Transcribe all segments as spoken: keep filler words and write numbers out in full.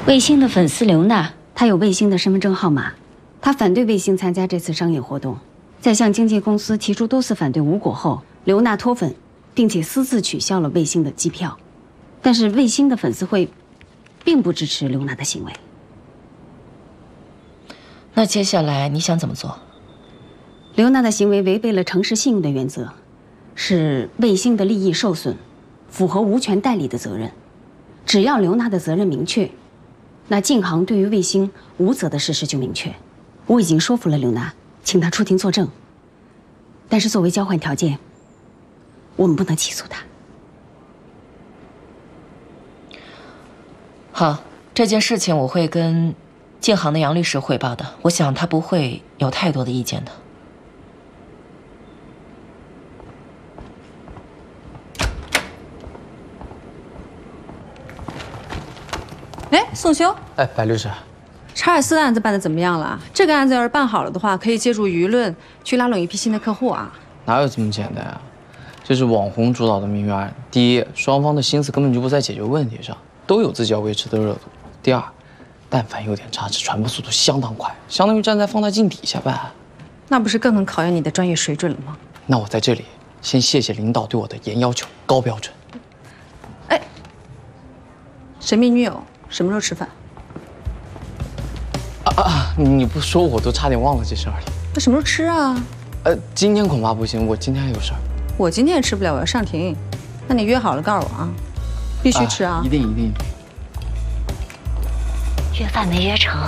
卫星的粉丝刘娜，她有卫星的身份证号码，她反对卫星参加这次商业活动，在向经纪公司提出多次反对无果后，刘娜脱粉，并且私自取消了卫星的机票。但是卫星的粉丝会并不支持刘娜的行为。 那接下来你想怎么做？ 刘娜的行为违背了诚实信用的原则，使卫星的利益受损，符合无权代理的责任。只要刘娜的责任明确，那晋航对于卫星无责的事实就明确。我已经说服了刘娜，请她出庭作证。但是作为交换条件，我们不能起诉她。 好，这件事情我会跟晋航的杨律师汇报的，我想他不会有太多的意见的。 哎，宋修， 哎，白律师， 查尔斯的案子办得怎么样了？这个案子要是办好了的话，可以借助舆论去拉拢一批新的客户啊。 哪有这么简单啊？这是网红主导的命运案。第一，双方的心思根本就不在解决问题上，都有自己要维持的热度。第二，但凡有点差池，传播速度相当快，相当于站在放大镜底下办。 那不是更能考验你的专业水准了吗？ 那我在这里先谢谢领导对我的严要求、高标准。 哎，神秘女友。什么时候吃饭？ 啊啊！你不说我都差点忘了这事儿了。 那什么时候吃啊？ 呃，今天恐怕不行，我今天还有事儿。 我今天也吃不了，我要上庭。那你约好了告诉我啊，必须吃啊！ 啊一定一定。 约饭没约成。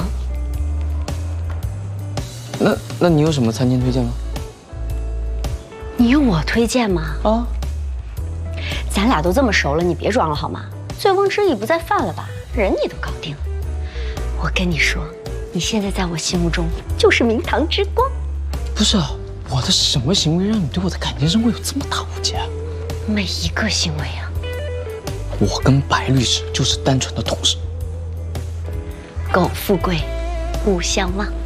那那你有什么餐厅推荐吗？ 你有我推荐吗？ 啊， 咱俩都这么熟了，你别装了好吗？醉翁之意不在饭了吧？人你都搞定了，我跟你说，你现在在我心目中就是明堂之光。 不是啊，我的什么行为让你对我的感情生活有这么大误解啊？ 每一个行为啊。 我跟白律师就是单纯的同事。 苟富贵，勿相忘。